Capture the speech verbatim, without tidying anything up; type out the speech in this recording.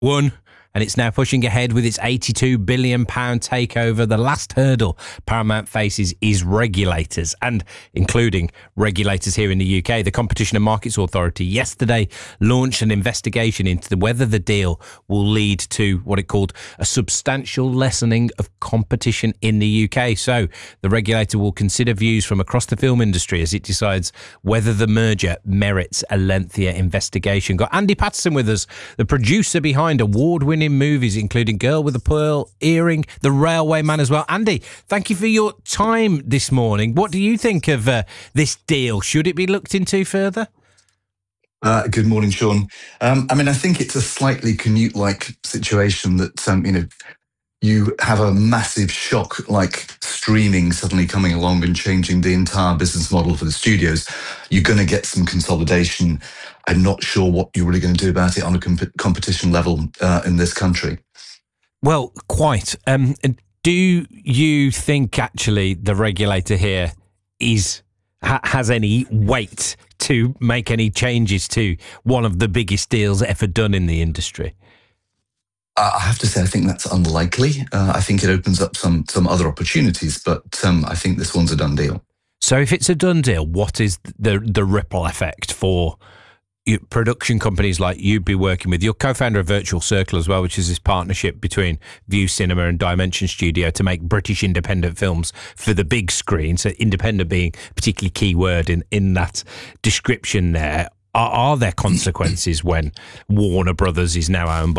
One, and it's now pushing ahead with its eighty-two billion pounds takeover. The last hurdle Paramount faces is regulators, and including regulators here in the U K. The Competition and Markets Authority yesterday launched an investigation into whether the deal will lead to what it called a substantial lessening of competition in the U K. So the regulator will consider views from across the film industry as it decides whether the merger merits a lengthier investigation. Got Andy Patterson with us, the producer behind award-winning movies including Girl with a Pearl Earring, The Railway Man as well. Andy, thank you for your time this morning. What do you think of uh, this deal? Should it be looked into further? Uh, good morning, Sean. Um, I mean, I think it's a slightly Canute-like situation that, um, you know, you have a massive shock like streaming suddenly coming along and changing the entire business model for the studios. You're going to get some consolidation. I'm not sure what you're really going to do about it on a comp- competition level uh, in this country. Well, quite. Um, do you think actually the regulator here is ha- has any weight to make any changes to one of the biggest deals ever done in the industry? I have to say, I think that's unlikely. Uh, I think it opens up some some other opportunities, but um, I think this one's a done deal. So if it's a done deal, what is the the ripple effect for production companies like you'd be working with? You're co-founder of Virtual Circle as well, which is this partnership between View Cinema and Dimension Studio to make British independent films for the big screen. So independent being a particularly key word in, in that description there. Are, are there consequences when Warner Brothers is now owned by